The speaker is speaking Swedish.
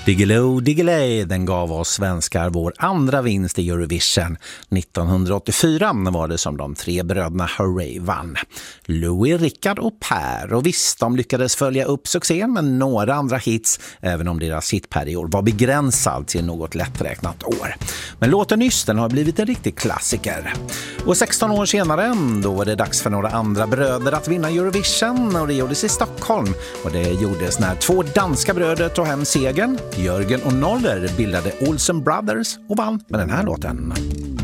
Diggiloo Diggiley, den gav oss svenskar vår andra vinst i Eurovision. 1984 var det som de tre bröderna Hurray vann. Louis, Rickard och Per. Och visst, de lyckades följa upp succén med några andra hits, även om deras hitperiod var begränsad till något lätträknat år. Men låten nyss, den har blivit en riktig klassiker. Och 16 år senare, då var det dags för några andra bröder att vinna Eurovision, och det gjordes i Stockholm. Och det gjordes när två danska bröder tog hem segern. Jörgen och Noller bildade Olsen Brothers och vann med den här låten.